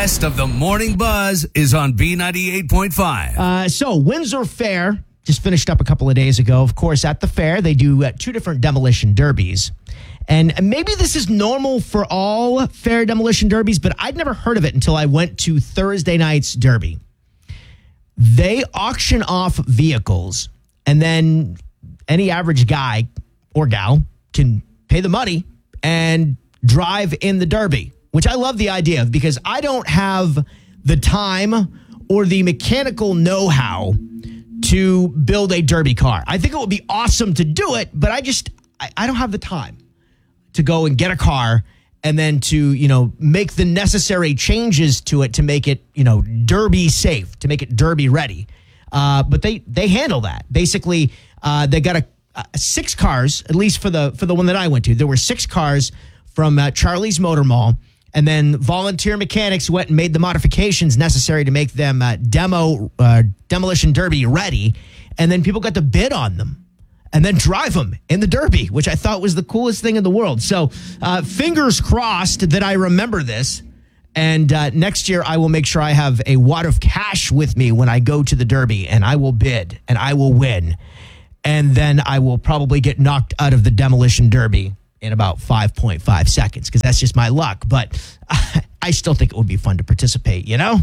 best of the morning buzz is on B98.5. So Windsor Fair just finished up a couple of days ago. Of course, at the fair, they do two different demolition derbies. And maybe this is normal for all fair demolition derbies, but I'd never heard of it until I went to Thursday night's derby. They auction off vehicles, and then any average guy or gal can pay the money and drive in the derby, which I love the idea of because I don't have the time or the mechanical know-how to build a derby car. I think it would be awesome to do it, but I don't have the time to go and get a car and then to, make the necessary changes to it to make it, derby safe, to make it derby ready. But they handle that. Basically, they got 6 cars, at least for the one that I went to. There were 6 cars from Charlie's Motor Mall, and then volunteer mechanics went and made the modifications necessary to make them demolition derby ready, and then people got to bid on them and then drive them in the derby, which I thought was the coolest thing in the world. So fingers crossed that I remember this. And next year, I will make sure I have a wad of cash with me when I go to the derby, and I will bid, and I will win. And then I will probably get knocked out of the demolition derby in about 5.5 seconds, because that's just my luck. But I still think it would be fun to participate,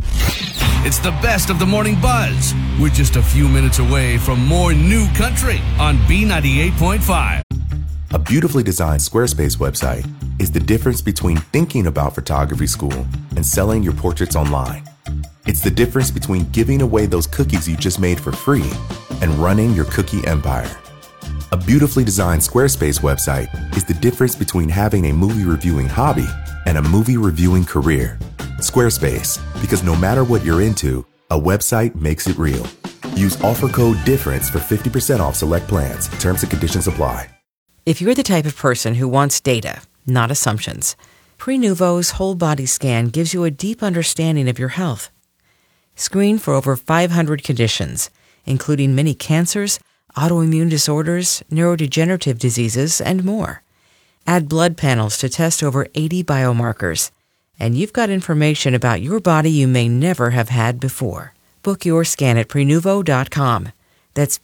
It's the best of the morning buzz. We're just a few minutes away from more new country on B98.5. A beautifully designed Squarespace website is the difference between thinking about photography school and selling your portraits online. It's the difference between giving away those cookies you just made for free and running your cookie empire. A beautifully designed Squarespace website is the difference between having a movie reviewing hobby and a movie reviewing career. Squarespace, because no matter what you're into, a website makes it real. Use offer code DIFFERENCE for 50% off select plans. Terms and conditions apply. If you're the type of person who wants data, not assumptions, Prenuvo's whole body scan gives you a deep understanding of your health. Screen for over 500 conditions, including many cancers, autoimmune disorders, neurodegenerative diseases, and more. Add blood panels to test over 80 biomarkers. And you've got information about your body you may never have had before. Book your scan at Prenuvo.com. That's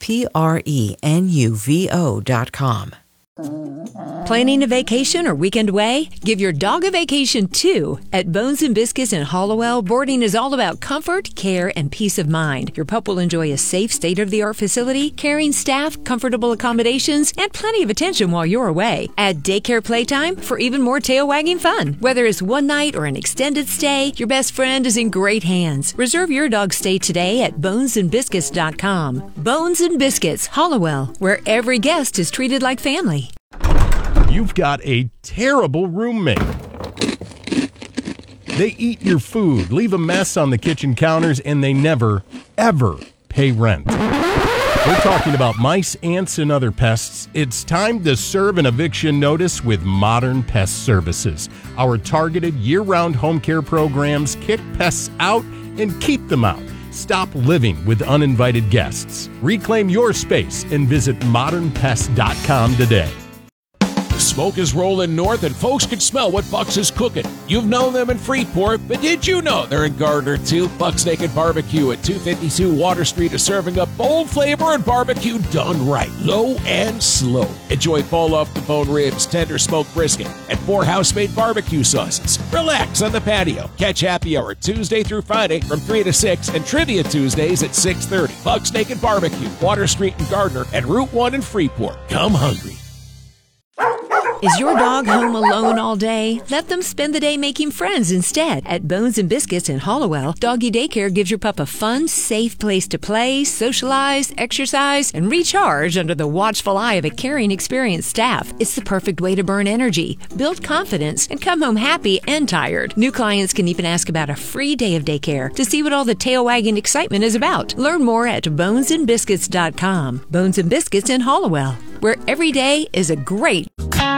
Prenuvo.com. Planning a vacation or weekend away? Give your dog a vacation too. At Bones and Biscuits in Hollowell, boarding is all about comfort, care, and peace of mind. Your pup will enjoy a safe, state-of-the-art facility, caring staff, comfortable accommodations, and plenty of attention while you're away. Add daycare playtime for even more tail-wagging fun. Whether it's one night or an extended stay, your best friend is in great hands. Reserve your dog's stay today at bonesandbiscuits.com. Bones and Biscuits, Hollowell, where every guest is treated like family. You've got a terrible roommate. They eat your food, leave a mess on the kitchen counters, and they never, ever pay rent. We're talking about mice, ants, and other pests. It's time to serve an eviction notice with Modern Pest Services. Our targeted year-round home care programs kick pests out and keep them out. Stop living with uninvited guests. Reclaim your space and visit modernpest.com today. Smoke is rolling north and folks can smell what Buck's is cooking. You've known them in Freeport, but did you know they're in Gardner too? Buck's Naked Barbecue at 252 Water Street is serving up bold flavor and barbecue done right, low and slow. Enjoy fall off the bone ribs, tender smoked brisket, and 4 house-made barbecue sauces. Relax on the patio. Catch happy hour Tuesday through Friday from 3 to 6 and Trivia Tuesdays at 6:30. Buck's Naked Barbecue, Water Street in Gardner and Route 1 in Freeport. Come hungry. Is your dog home alone all day? Let them spend the day making friends instead. At Bones and Biscuits in Hollowell, Doggy Daycare gives your pup a fun, safe place to play, socialize, exercise, and recharge under the watchful eye of a caring, experienced staff. It's the perfect way to burn energy, build confidence, and come home happy and tired. New clients can even ask about a free day of daycare to see what all the tail-wagging excitement is about. Learn more at bonesandbiscuits.com. Bones and Biscuits in Hollowell, where every day is a great